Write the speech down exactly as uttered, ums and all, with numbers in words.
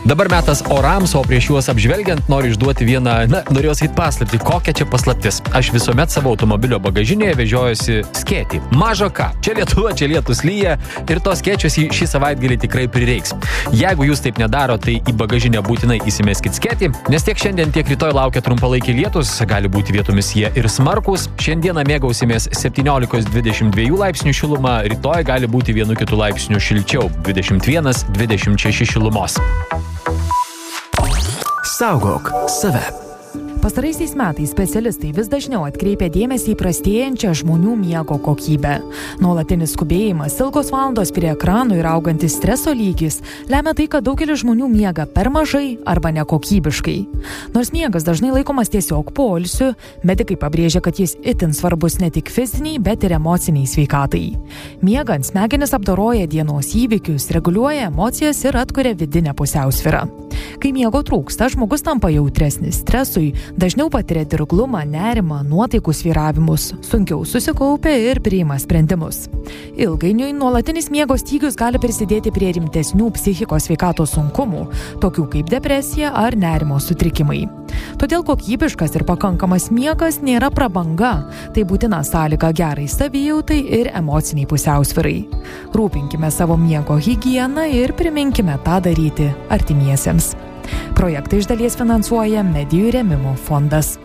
Dabar metas orams, o prieš juos apžvelgiant noriu išduoti vieną, na, norėjau sakyti paslaptį, kokia čia paslaptis. Aš visuomet savo automobilio bagažinėje vežiojuosi skėtį. Maža ką, čia Lietuva, čia lietus lyja ir tos skėčios šį savaitgalį tikrai prireiks. Jeigu jūs taip nedaro, tai į bagažinę būtinai įsimeskit skėtį, nes tiek šiandien, tiek rytoj laukia trumpalaikiai lietus, gali būti vietomis jie ir smarkūs. Šiandieną mėgausimės septyniolika dvidešimt du laipsnių šilumą, rytoj gali būti vienu kitu laipsniu šilčiau, dvidešimt vienas dvidešimt šeši šilumos. Saugok save. Pastaraisiais metais specialistai vis dažniau atkreipia dėmesį į prastėjančią žmonių miego kokybę. Nuolatinis skubėjimas, ilgos valandos prie ekranų ir augantis streso lygis lemia tai, kad daugelis žmonių miega per mažai arba nekokybiškai. Nors miegas dažnai laikomas tiesiog poilsiu, medikai pabrėžia, kad jis itin svarbus ne tik fiziniai, bet ir emociniai sveikatai. Miegant smegenis apdoroja dienos įvykius, reguliuoja emocijas ir atkuria vidinę pusiausvyrą. Kai miego trūksta, žmogus tampa jautresnis stresui, dažniau patiria dirglumą, nerimą, nuotaikų svyravimus, sunkiau susikaupia ir priima sprendimus. Ilgainiui nuolatinis miego stygius gali prisidėti prie rimtesnių psichikos sveikatos sunkumų, tokių kaip depresija ar nerimo sutrikimai. Todėl kokybiškas ir pakankamas miegas nėra prabanga, tai būtina sąlyga gerai savijautai ir emociniai pusiausvyrai. Rūpinkime savo miego higieną ir priminkime tą daryti artimiesiems. Projektą iš dalies finansuoja Medijų rėmimo fondas.